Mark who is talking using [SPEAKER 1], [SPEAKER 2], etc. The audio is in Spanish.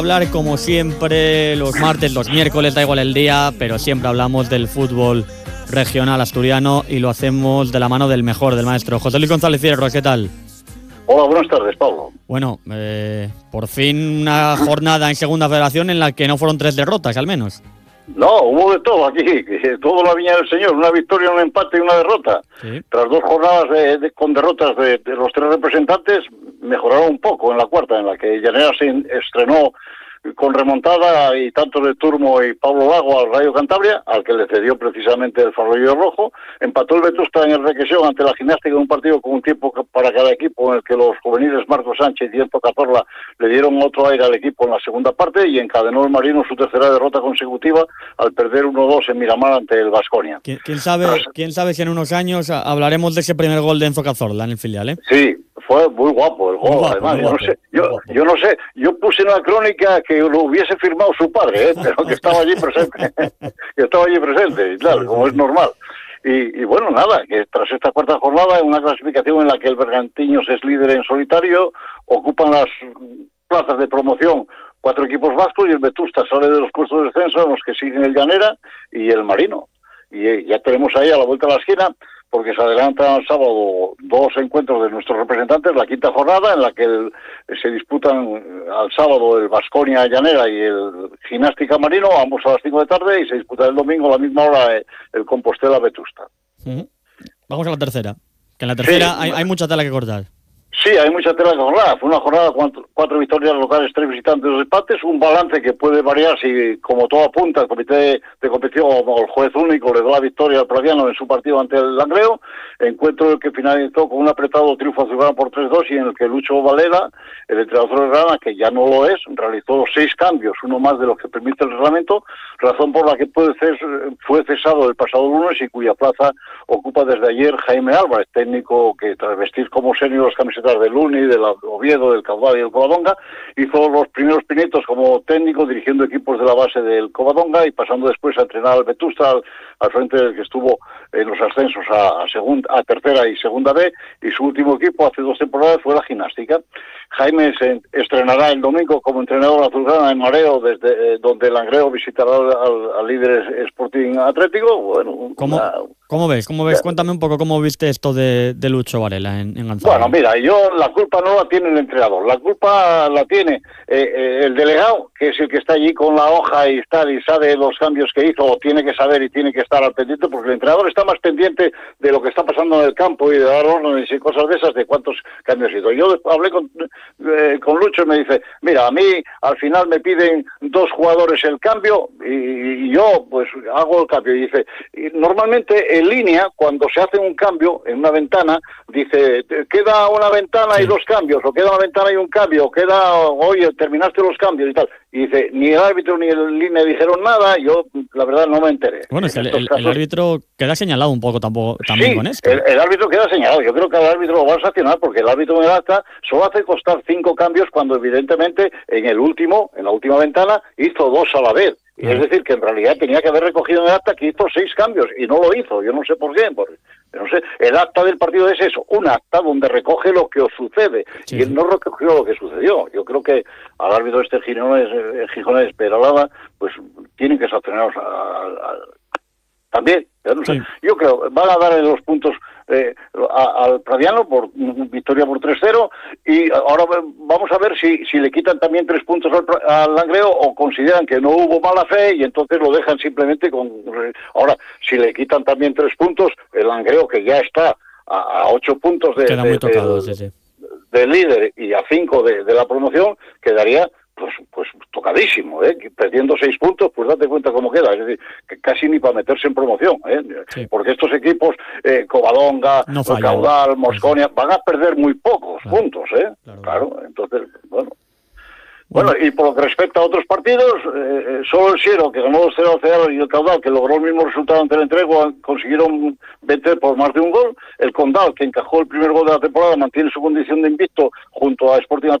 [SPEAKER 1] Hablar como siempre los martes, los miércoles, da igual el día, pero siempre hablamos del fútbol regional asturiano y lo hacemos de la mano del mejor, del maestro José Luis González Fierro. ¿Qué tal?
[SPEAKER 2] Hola, buenas tardes, Pablo.
[SPEAKER 1] Bueno, por fin una jornada en Segunda Federación en la que no fueron 3 derrotas, al menos.
[SPEAKER 2] No, hubo de todo aquí, todo la viña del señor, una victoria, un empate y una derrota. Sí. Tras 2 jornadas con derrotas de los 3 representantes, mejoraron un poco en la cuarta, en la que Llanera se estrenó con remontada y tanto de Turmo y Pablo Lago al Rayo Cantabria, al que le cedió precisamente el Farolillo Rojo. Empató el Vetusta en el Requesión ante la Gimnástica en un partido con un tiempo para cada equipo, en el que los juveniles Marcos Sánchez y Diego Cazorla le dieron otro aire al equipo en la segunda parte, y encadenó el Marino su tercera derrota consecutiva al perder 1-2 en Miramar ante el Baskonia.
[SPEAKER 1] ¿Quién sabe si en unos años hablaremos de ese primer gol de Enzo Cazorla en el filial, ¿eh?
[SPEAKER 2] Sí, fue muy guapo el gol, además. Yo no sé, yo puse en la crónica que lo hubiese firmado su padre, pero que estaba allí presente, y claro, como es normal. Y bueno, nada, que tras esta cuarta jornada, en una clasificación en la que el Bergantiños es líder en solitario, ocupan las plazas de promoción 4 equipos vascos, y el Vetusta sale de los puestos de descenso, en los que siguen el Llanera y el Marino. Y ya tenemos ahí a la vuelta de la esquina, porque se adelantan al sábado 2 encuentros de nuestros representantes, la quinta jornada, en la que se disputan al sábado el Baskonia Llanera y el Gimnástica Marino, ambos a las 5 de tarde, y se disputa el domingo a la misma hora el Compostela Vetusta.
[SPEAKER 1] Uh-huh. Vamos a la tercera, que en la tercera sí, hay mucha tela que cortar.
[SPEAKER 2] Sí, hay mucha tela que cortar. Fue una jornada con 4 victorias locales, 3 visitantes, 2 empates, un balance que puede variar si, como todo apunta, el comité de competición o el juez único le da la victoria al Pradiano en su partido ante el Langreo, encuentro que finalizó con un apretado triunfo azulgrana por 3-2, y en el que Lucho Valera, el entrenador de Grana, que ya no lo es, realizó 6 cambios, uno más de lo que permite el reglamento, razón por la que fue cesado el pasado lunes y cuya plaza ocupa desde ayer Jaime Álvarez, técnico que tras vestir como senior las camisetas del Uni, del Oviedo, del Caudal y del Covadonga, hizo los primeros pinitos como técnico dirigiendo equipos de la base del Covadonga y pasando después a entrenar al Vetusta, al frente del que estuvo en los ascensos a tercera y segunda B, y su último equipo hace 2 temporadas fue la Gimnástica. Jaime se estrenará el domingo como entrenador azulgrana en Mareo, desde donde el Langreo visitará al líder Sporting Atlético. Bueno,
[SPEAKER 1] ¿Cómo ves? Cuéntame un poco cómo viste esto de Lucho Varela en González.
[SPEAKER 2] Bueno, mira, la culpa no la tiene el entrenador, la culpa la tiene el delegado, que es el que está allí con la hoja y sabe los cambios que hizo, o tiene que saber y tiene que estar al pendiente, porque el entrenador está más pendiente de lo que está pasando en el campo y de dar órdenes y cosas de esas, de cuántos cambios hizo. Yo hablé con Lucho y me dice, mira, a mí al final me piden 2 jugadores el cambio y yo pues hago el cambio. Y dice, normalmente en línea, cuando se hace un cambio en una ventana, dice, queda una ventana y 2 cambios, o queda una ventana y un cambio, o oye, terminaste los cambios y tal. Y dice, ni el árbitro ni el línea dijeron nada, yo la verdad no me enteré.
[SPEAKER 1] Bueno, es que el árbitro queda señalado un poco también
[SPEAKER 2] sí,
[SPEAKER 1] con esto.
[SPEAKER 2] El árbitro queda señalado. Yo creo que al árbitro lo va a sancionar, porque el árbitro en el acta solo hace constar 5 cambios cuando evidentemente en la última ventana hizo 2 a la vez. Y es decir, que en realidad tenía que haber recogido en el acta que hizo 6 cambios y no lo hizo. Yo no sé por qué. No sé, el acta del partido es eso, un acta donde recoge lo que os sucede, sí, y él no recogió lo que sucedió. Yo creo que al árbitro Gijonés Peralada, pues tienen que sancionaros también. No sé. Sí. Yo creo van a dar los puntos al Pradiano por victoria por 3-0, y ahora vamos a ver si le quitan también 3 puntos al Langreo, o consideran que no hubo mala fe y entonces lo dejan simplemente con... Ahora, si le quitan también 3 puntos, el Langreo, que ya está a 8 puntos del líder y a 5 de la promoción, quedaría pues tocadísimo, perdiendo 6 puntos, pues date cuenta cómo queda, es decir, que casi ni para meterse en promoción, sí, porque estos equipos, Covadonga, Caudal, Mosconia, van a perder muy pocos puntos, claro, entonces, bueno, y por lo que respecta a otros partidos, solo el Siero, que ganó 2-0 al Ceará, y el Caudal, que logró el mismo resultado ante el Entrego, consiguieron vencer por más de un gol. El Condal, que encajó el primer gol de la temporada, mantiene su condición de invicto junto a Sporting